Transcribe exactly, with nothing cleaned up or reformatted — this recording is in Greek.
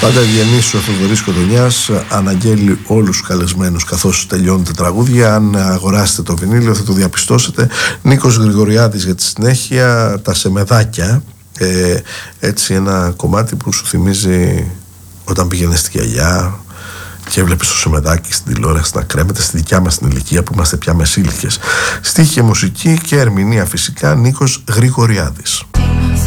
Πάντα ευγενής ο Θοδωρής Κοντονιάς αναγγέλει όλους τους καλεσμένους καθώς τελειώνουν τα τραγούδια. Αν αγοράσετε το βινίλιο θα το διαπιστώσετε. Νίκος Γρηγοριάδης για τη συνέχεια, τα Σεμεδάκια. Ε, έτσι ένα κομμάτι που σου θυμίζει όταν πήγαινες στη γιαγιά και έβλεπες το Σεμεδάκι στην τηλεόραση να κρέμεται, στη δικιά μας την ηλικία που είμαστε πια μεσήλικες. Στίχη και μουσική και ερμηνεία φυσικά Νίκος Γρηγοριάδης.